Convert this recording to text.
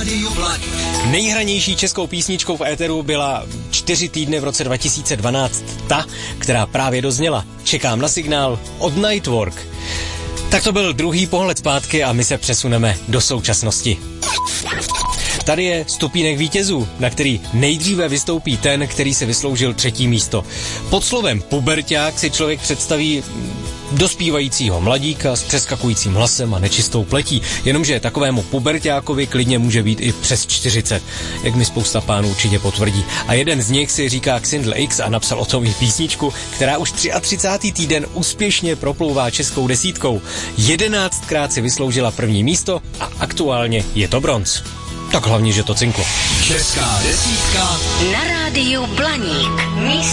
Rádiu Blaník. Nejhranější českou písničkou v éteru byla 4 týdny v roce 2012 ta, která právě dozněla. Čekám na signál od Nightwork. Tak to byl druhý pohled zpátky a my se přesuneme do současnosti. Tady je stupínek vítězů, na který nejdříve vystoupí ten, který si vysloužil 3. místo. Pod slovem puberťák si člověk představí dospívajícího mladíka s přeskakujícím hlasem a nečistou pletí, jenomže takovému puberťákovi klidně může být i přes 40, jak mi spousta pánů určitě potvrdí. A jeden z nich si říká Xindl X a napsal o tom i písničku, která už 33. týden úspěšně proplouvá českou desítkou. 11krát si vysloužila 1. místo a aktuálně je to bronz. Tak hlavně, že to cinklo. Česká desítka na rádiu Blaník.